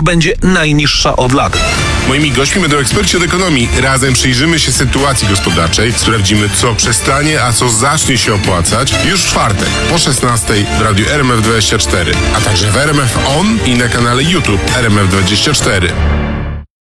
będzie najniższa od lat. Moimi gośćmi będą eksperci od ekonomii. Razem przyjrzymy się sytuacji gospodarczej, sprawdzimy, co przestanie, a co zacznie się opłacać już w czwartek po 16:00 w radiu RMF24, a także w RMF On i na kanale YouTube RMF24.